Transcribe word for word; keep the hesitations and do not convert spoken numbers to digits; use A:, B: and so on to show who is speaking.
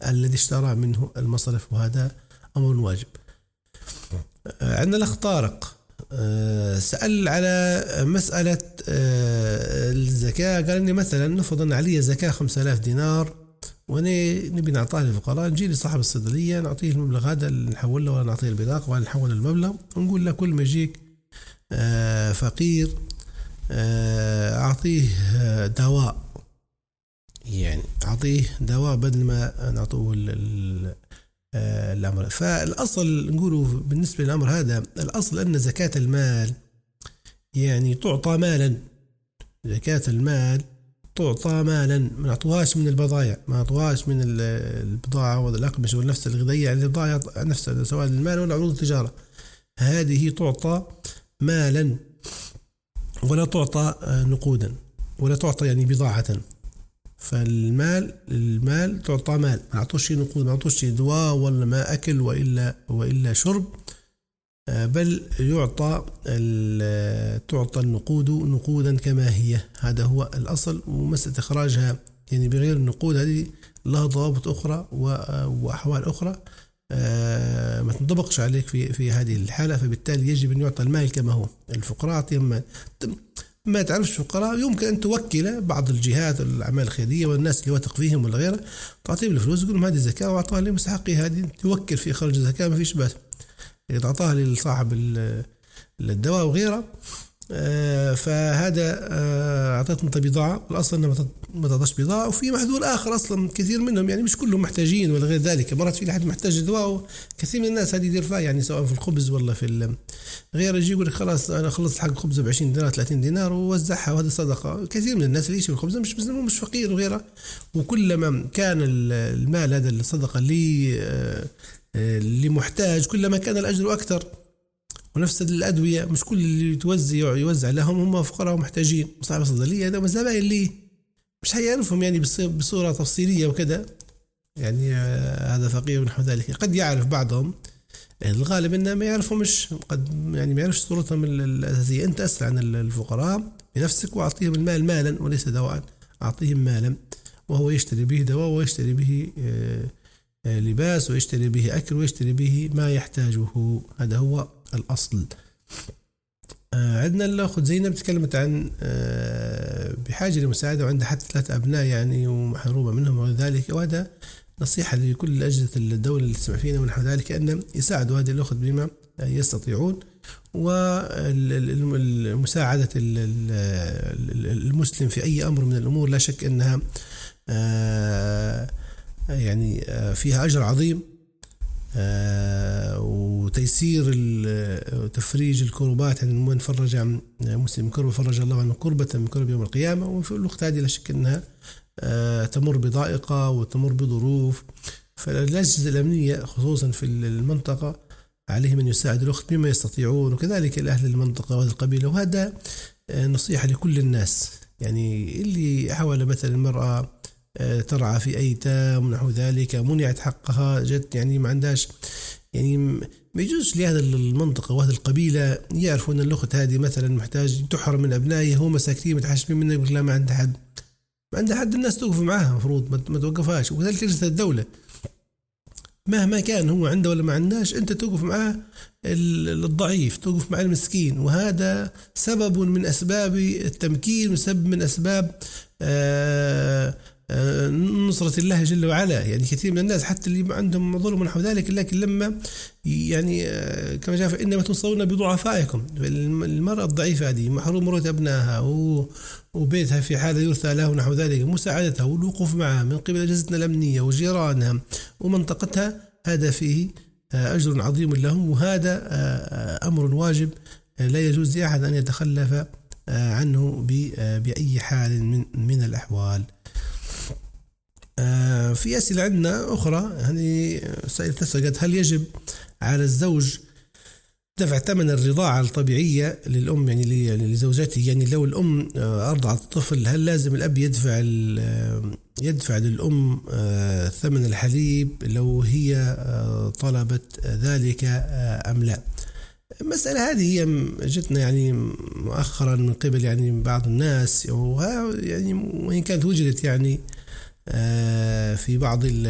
A: الذي اشترى منه المصرف، وهذا أمر واجب. عندنا الأخ طارق سأل على مسألة الزكاة، قال إني مثلا نفرض أن علي زكاة خمسة آلاف دينار وأنا نبي نعطيها للفقراء، نجي لصاحب الصيدلية نعطيه المبلغ هذا نحول له، ولا نعطيه البطاقة ولا نحول المبلغ، ونقول له كل ما يجيك فقير أعطيه دواء، يعني أعطيه دواء بدل ما نعطوه الأمر. فالأصل نقوله بالنسبة للأمر هذا، الأصل أن زكاة المال يعني تعطى مالا، زكاة المال تعطى مالا، ما نعطوهاش من البضائع، ما نعطوهاش من البضاعة والأقمشة والنفس الغذائية، يعني البضائع نفسها سواء المال ولا عروض التجارة، هذه تعطى مالا ولا تعطى نقودا ولا تعطى يعني بضاعة. فالمال المال تعطى مال، ما نعطوش شيء نقود، ما نعطوش شيء دواء ولا ما أكل وإلا وإلا شرب، بل يعطى تعطى النقود نقودا كما هي، هذا هو الأصل. ومسألة إخراجها يعني بغير النقود هذه لها ضوابط أخرى وأحوال أخرى ما تنطبقش عليك في في هذه الحالة، فبالتالي يجب أن يعطى المال كما هو. الفقراء أعطيهم مال، ما تعرفش فقراء يمكن أن توكل بعض الجهات الأعمال الخيرية والناس اللي واثق فيهم ولا غيره، تعطيهم الفلوس تقول لهم هذه زكاة وأعطاها لمستحقي، هذه توكل في إخراج الزكاة ما فيش بأس، إذا تعطاها لصاحب الدواء وغيره فهذا أعطتنا بضاعة، والأصل أنها ما تعطاش بضاعة. وفي محذور آخر أصلا كثير منهم يعني مش كلهم محتاجين ولا غير ذلك، مرات في أحد محتاج دواء، كثير من الناس هذه يدير فيها يعني سواء في الخبز ولا في غيره، يجي يقول خلاص أنا خلصت حق خبزة بعشرين دينار ثلاثين دينار ووزعها، وهذا صدقة. كثير من الناس اللي يشتري الخبزة مش مش فقير وغيره، وكلما كان المال هذا الصدقة اللي اللي محتاج كلما كان الأجر أكثر. ونفس الأدوية مش كل اللي توزع يوزع لهم هم فقراء ومحتاجين، صاحب الصيدلية هذا زبائن اللي مش هيعرفهم يعني بصورة تفصيلية وكذا، يعني هذا فقير ونحو ذلك. قد يعرف بعضهم، الغالب إنه ما يعرفهمش، قد يعني ما يعرفش صورتهم الأساسية. أنت أسأل عن الفقراء بنفسك وأعطيهم المال مالا وليس دواء، أعطيهم مالا وهو يشتري به دواء ويشتري به لباس ويشتري به أكل ويشتري به ما يحتاجه، هذا هو الأصل. آه عندنا الأخت زينب تكلمت عن آه بحاجة لمساعدة وعندها حتى ثلاثة أبناء يعني ومحرومة منهم وذلك، وهذا نصيحة لكل أجهزة الدولة اللي تسمع فينا ونحو ذلك أن يساعدوا هذه الأخت بما يستطيعون. ومساعدة المسلم في أي أمر من الأمور لا شك أنها آه يعني فيها أجر عظيم، آه وتيسير وتفريج الكربات، يعني من فرج عن مسلم كرب فرج الله عنه كربة من كرب يوم القيامة. وفي الوقت هذه لا شك أنها آه تمر بضائقة وتمر بظروف، فالأجهزة الأمنية خصوصا في المنطقة عليهم أن يساعد الأخت بما يستطيعون، وكذلك الأهل المنطقة وهذه القبيلة. وهذا آه نصيحة لكل الناس، يعني اللي حاول مثلا المرأة ترعى في أيتام ونحو ذلك منعت حقها، جت يعني ما عندهاش، يعني ما يجوز لهذا المنطقة وهذه القبيلة يعرفوا أن الأخت هذه مثلا محتاج تحرم من أبنائه، هم مساكين متحاشمين منه، يقول لا ما عنده حد، ما عنده حد، الناس توقف معها، مفروض ما توقفهاش. وكذلك أجهزة الدولة مهما كان هو عنده ولا ما عندهاش، أنت توقف معه الضعيف، توقف مع المسكين، وهذا سبب من أسباب التمكين وسبب من أسباب آه نصرة الله جل وعلا. يعني كثير من الناس حتى اللي عندهم ظلم ونحو ذلك، لكن لما يعني كما جاء فإنما تنصرون بضعفائكم، المرأة الضعيفة هذه محروم مرة أبنائها وبيتها في حالة يرثى له ونحو ذلك، مساعدتها والوقوف معها من قبل أجهزتنا الأمنية وجيرانها ومنطقتها، هذا فيه أجر عظيم لهم، وهذا أمر واجب لا يجوز لأحد أن يتخلف عنه بأي حال من من الأحوال. في أسئلة عندنا أخرى، يعني سائل تسألت هل يجب على الزوج دفع ثمن الرضاعة الطبيعية للأم يعني لزوجته، يعني لو الأم أرضعت الطفل هل لازم الأب يدفع يدفع للأم ثمن الحليب لو هي طلبت ذلك أم لا؟ المسألة هذه هي جتنا يعني مؤخرا من قبل يعني بعض الناس، يعني وإن كانت وجدت يعني في بعض